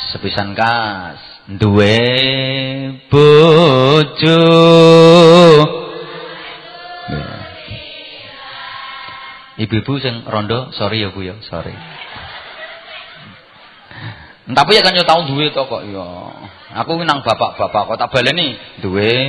sepisan kas duwe bojo. Ibu-ibu sing rondo, sorry ya Bu ya, sorry. Tapi ya kan yo tau duwe to kok ya. Aku nang bapak-bapak kok tak baleni duwe